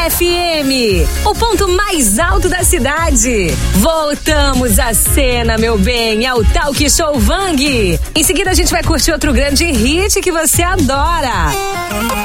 FM, o ponto mais alto da cidade. Voltamos à cena, meu bem, é o Talk Show Vang. Em seguida a gente vai curtir outro grande hit que você adora.